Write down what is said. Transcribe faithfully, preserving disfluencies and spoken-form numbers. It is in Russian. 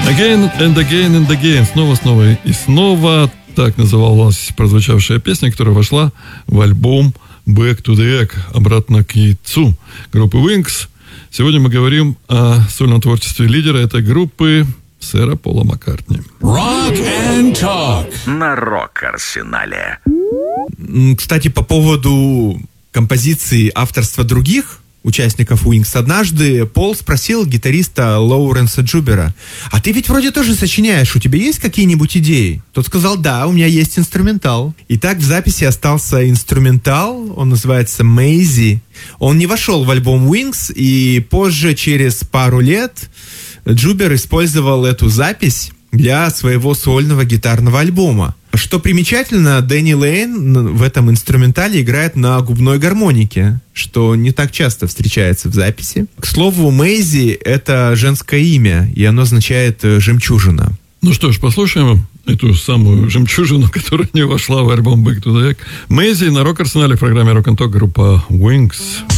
Again and again and again. Снова, снова и снова. Так называлась прозвучавшая песня, которая вошла в альбом Back to the Egg, обратно к яйцу группы Wings. Сегодня мы говорим о сольном творчестве лидера этой группы, сэра Пола Маккартни. Rock and Talk на Рок-Арсенале. Кстати, по поводу композиции авторства других участников Wings, однажды Пол спросил гитариста Лоуренса Джубера: «А ты ведь вроде тоже сочиняешь, у тебя есть какие-нибудь идеи?» Тот сказал: «Да, у меня есть инструментал». И так в записи остался инструментал, он называется «Maisie». Он не вошел в альбом Wings, и позже, через пару лет, Джубер использовал эту запись для своего сольного гитарного альбома. Что примечательно, Дэнни Лейн в этом инструментале играет на губной гармонике, что не так часто встречается в записи. К слову, Мэйзи — это женское имя, и оно означает «жемчужина». Ну что ж, послушаем эту самую жемчужину, которая не вошла в альбом Back to the Egg. Мэйзи на Рок-Арсенале в программе Rock and Talk, группа Wings.